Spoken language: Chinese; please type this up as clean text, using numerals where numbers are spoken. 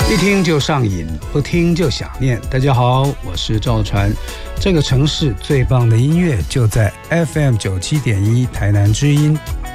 一听就上瘾，不听就想念。大家好，我是赵传。这个城市最棒的音乐就在 FM 97.1台南之音。